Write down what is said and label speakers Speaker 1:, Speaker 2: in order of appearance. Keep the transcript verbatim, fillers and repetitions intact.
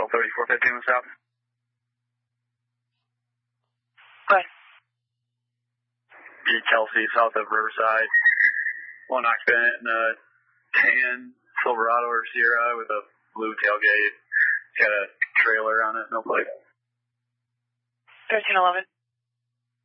Speaker 1: Channel thirty-four fifteen, what's up?
Speaker 2: Go ahead.
Speaker 1: B. Kelsey, south of Riverside. One occupant in a tan Silverado or Sierra with a blue tailgate. Got a trailer on it, no plate.
Speaker 2: thirteen eleven.